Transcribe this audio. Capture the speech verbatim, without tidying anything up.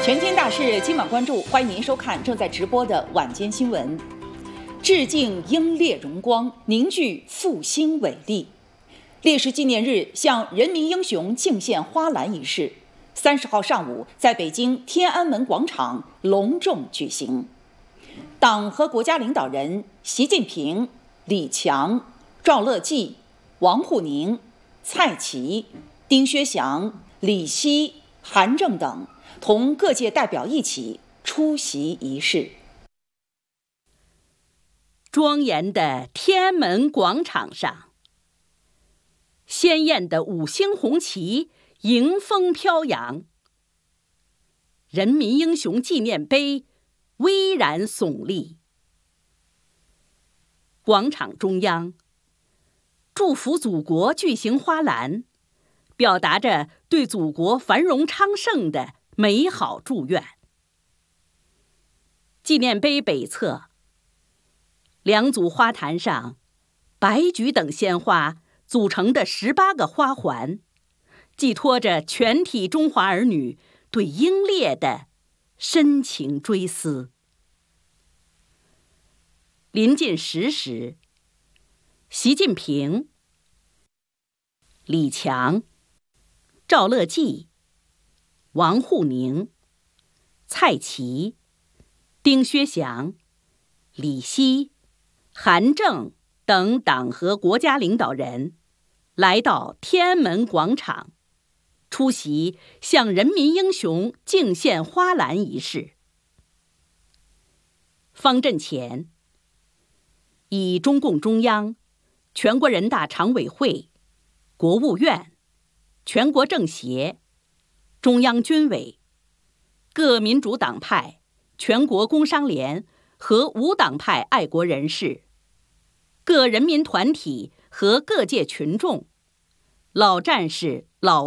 全天大事，今晚关注，欢迎您收看正在直播的晚间新闻。致敬英烈荣光，凝聚复兴伟力。烈士纪念日向人民英雄敬献花篮仪式，三十号上午在北京天安门广场隆重举行。党和国家领导人习近平、李强、赵乐际、王沪宁、蔡奇、丁薛祥、李希、韩正等同各界代表一起出席仪式。 庄严的天安门广场上，鲜艳的五星红旗迎风飘扬，人民英雄纪念碑巍然耸立。广场中央，祝福祖国巨型花篮，表达着对祖国繁荣昌盛的美好祝愿。纪念碑北侧，两组花坛上，白菊等鲜花组成的十八个花环，寄托着全体中华儿女对英烈的深情追思。临近十时，习近平、李强、赵乐际、王沪宁、蔡奇、丁薛祥、李希、韩正等党和国家领导人来到天安门广场，出席向人民英雄敬献花篮仪式。方阵前，以中共中央、全国人大常委会、国务院、全国政协、中央军委、各民主党派、全国工商联和无党派爱国人士、各人民团体和各界群众、老战士、老